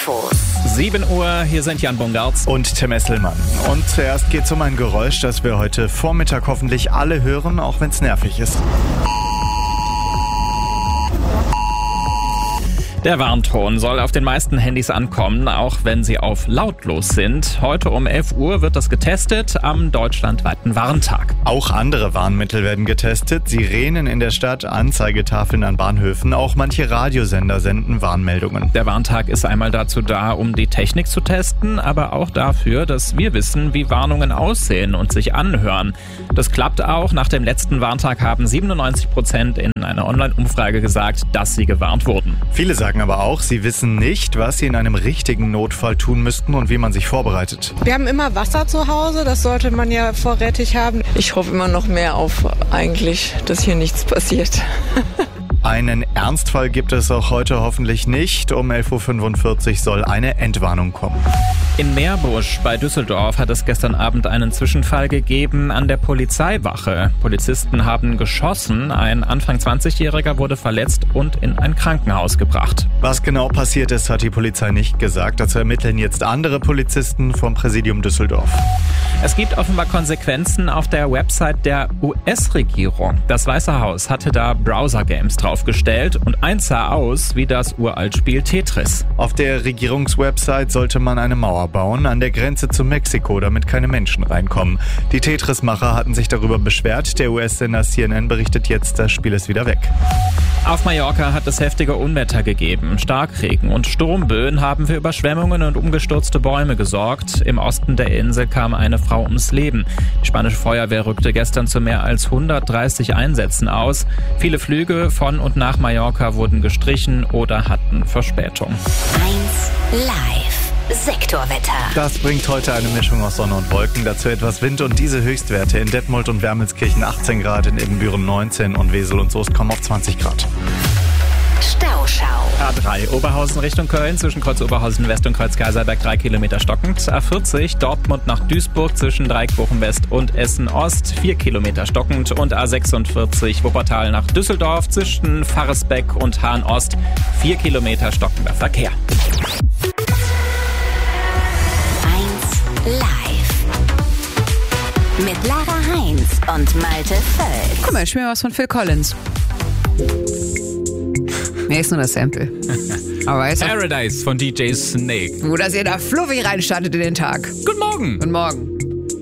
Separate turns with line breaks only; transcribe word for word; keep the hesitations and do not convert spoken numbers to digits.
Infos.
sieben Uhr, hier sind Jan Bungartz
und Tim Esselmann. Und zuerst geht es um ein Geräusch, das wir heute Vormittag hoffentlich alle hören, auch wenn es nervig ist.
Der Warnton soll auf den meisten Handys ankommen, auch wenn sie auf lautlos sind. Heute um elf Uhr wird das getestet am deutschlandweiten Warntag.
Auch andere Warnmittel werden getestet. Sirenen in der Stadt, Anzeigetafeln an Bahnhöfen, auch manche Radiosender senden Warnmeldungen.
Der Warntag ist einmal dazu da, um die Technik zu testen, aber auch dafür, dass wir wissen, wie Warnungen aussehen und sich anhören. Das klappt auch. Nach dem letzten Warntag haben siebenundneunzig Prozent in einer Online-Umfrage gesagt, dass sie gewarnt wurden.
Viele sagen aber auch, sie wissen nicht, was sie in einem richtigen Notfall tun müssten und wie man sich vorbereitet.
Wir haben immer Wasser zu Hause, das sollte man ja vorrätig haben.
Ich hoffe immer noch mehr auf eigentlich, dass hier nichts passiert.
Einen Ernstfall gibt es auch heute hoffentlich nicht. Um elf Uhr fünfundvierzig soll eine Entwarnung kommen.
In Meerbusch bei Düsseldorf hat es gestern Abend einen Zwischenfall gegeben an der Polizeiwache. Polizisten haben geschossen, ein Anfang zwanzigjähriger wurde verletzt und in ein Krankenhaus gebracht.
Was genau passiert ist, hat die Polizei nicht gesagt. Dazu ermitteln jetzt andere Polizisten vom Präsidium Düsseldorf.
Es gibt offenbar Konsequenzen auf der Website der U S-Regierung. Das Weiße Haus hatte da Browser-Games draufgestellt und eins sah aus wie das Uraltspiel Tetris.
Auf der Regierungswebsite sollte man eine Mauer bauen an der Grenze zu Mexiko, damit keine Menschen reinkommen. Die Tetris-Macher hatten sich darüber beschwert. Der U S-Sender C N N berichtet jetzt, das Spiel ist wieder weg.
Auf Mallorca hat es heftige Unwetter gegeben. Starkregen und Sturmböen haben für Überschwemmungen und umgestürzte Bäume gesorgt. Im Osten der Insel kam eine Frau ums Leben. Die spanische Feuerwehr rückte gestern zu mehr als hundertdreißig Einsätzen aus. Viele Flüge von und nach Mallorca wurden gestrichen oder hatten Verspätung.
eins Live. Sektorwetter.
Das bringt heute eine Mischung aus Sonne und Wolken, dazu etwas Wind und diese Höchstwerte in Detmold und Wermelskirchen achtzehn Grad, in Ibbenbüren neunzehn und Wesel und Soest kommen auf zwanzig Grad.
Stauschau.
A drei Oberhausen Richtung Köln, zwischen Kreuz Oberhausen West und Kreuz Kaiserberg drei Kilometer stockend. A vierzig Dortmund nach Duisburg zwischen Dreieckbochum West und Essen Ost vier Kilometer stockend. Und A sechsundvierzig Wuppertal nach Düsseldorf zwischen Farresbeck und Hahn Ost vier Kilometer stockender Verkehr.
Live. Mit Lara Heinz und Malte Völz.
Guck mal, ich spiele was von Phil Collins. Nee, ist nur das Sample. Aber weißt du,
Paradise von D J Snake.
wo das ihr da fluffig reinstartet in den Tag.
Guten Morgen.
Guten Morgen.